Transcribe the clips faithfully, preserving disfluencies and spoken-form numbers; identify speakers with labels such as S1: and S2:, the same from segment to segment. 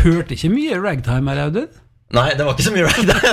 S1: hørte ikke mye ragtime her, Audun?
S2: Nei, det var ikke så mye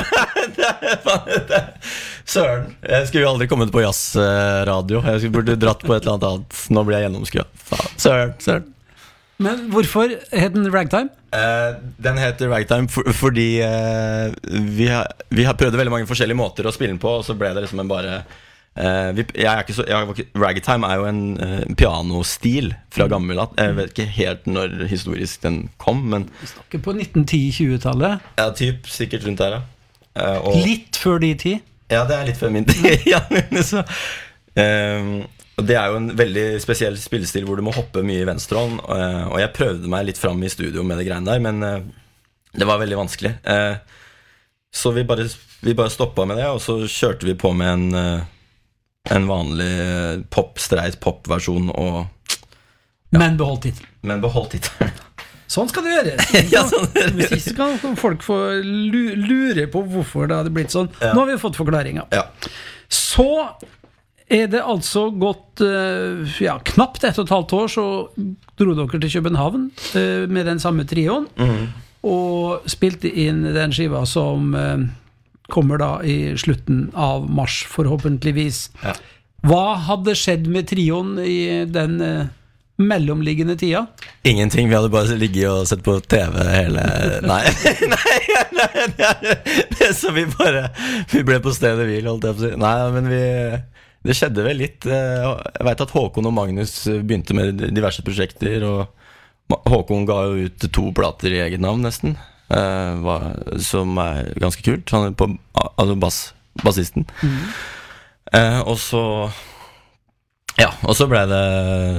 S2: ragtime. Søren, jeg skulle jo aldri kommet på jazzradio. Jeg skulle burde dratt på et eller annet annet. Nå blir jeg gjennomskuet. Søren, søren.
S1: Men hvorfor het den ragtime?
S2: Uh, den heter ragtime for, fordi uh, vi, har, vi har prøvd veldig mange forskjellige måter å spille den på, og så ble det liksom en bare uh, vi, jeg er ikke så, jeg var ikke, Ragtime er jo en uh, pianostil fra gammel at jeg vet ikke helt når historisk den kom, men
S1: Vi snakker på nitten ti-tjue-tallet.
S2: Ja, typ, sikkert rundt der, ja. uh, og,
S1: Litt før de tid.
S2: Ja, det er litt før min tid. Ja, så um, Og det er jo en veldig spesiell spillestil hvor du må hoppe mye i venstrehånd, og jeg prøvde meg litt frem i studio med det greiene der, men det var veldig vanskelig. Så vi bare, vi bare stoppet med det, og så kjørte vi på med en, en vanlig pop, streit pop-versjon, og
S1: ja. Men beholdt titelen.
S2: Men beholdt titelen.
S1: Sånn skal det gjøre.
S2: Ja, sånn
S1: Hvis ikke kan folk få lure på hvorfor det hadde blitt sånn. Ja. Nå har vi fått forklaringen.
S2: Ja.
S1: Så er det altså gått ja, knapt ett og et halvt år så dro dere til København med den samme trioen
S2: mm.
S1: og spilte inn den skiva som kommer da i slutten av mars forhåpentligvis.
S2: Ja.
S1: Hva hadde skjedd med trioen i den mellomliggende tida?
S2: Ingenting, vi hadde bare ligget og sett på TV hele Nei, nei, nei det, er, det er så vi bare vi ble på stedet hvil, holdt jeg på å si. Nei, men vi det skjedde vel litt. Jeg vet at Håkon og Magnus begynte med diverse prosjekter, og Håkon ga jo ut to plater i eget navn nesten, som er ganske kult. Han er på, altså bass, bassisten.
S1: Mm.
S2: Og så ja, og så ble det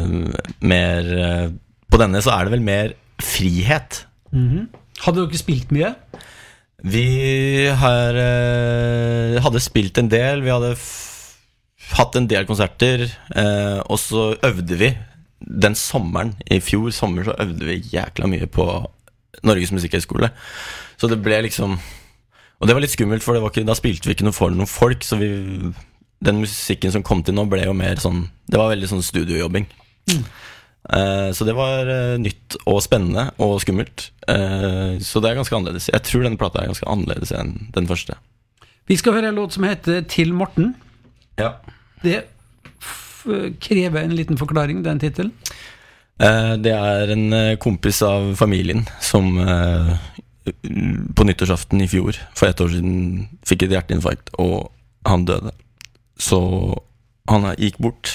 S2: mer på denne så er det vel mer frihet.
S1: Mm-hmm. Hadde dere spilt mye?
S2: Vi har, hadde spilt en del. Vi hadde f- hatt en del konserter, eh, og så øvde vi den sommeren, i fjor sommer så øvde vi jækla mye på Norges Musikkhøgskole. Så det ble liksom, og det var litt skummelt, for det var ikke, da spilte vi ikke noe for noen folk, så vi, den musikken som kom til nå ble jo mer sånn, det var veldig sånn studiojobbing.
S1: Mm.
S2: Eh, så det var eh, nytt og spennende og skummelt, eh, så det er ganske annerledes. Jeg tror denne plata er ganske annerledes enn den første.
S1: Vi skal høre en låt som heter Til Morten.
S2: Ja.
S1: Det f- krever en liten forklaring, den titelen.
S2: Eh, det er en kompis av familien som eh, på nyttårsaften i fjor, for ett år siden, fikk et hjerteinfarkt, og han døde. Så han gikk bort.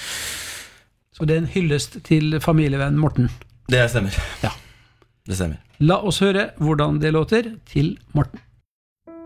S1: Så det er en hyllest til familievenn Morten.
S2: Det stemmer.
S1: Ja.
S2: Det stemmer.
S1: La oss høre hvordan det låter Til Morten.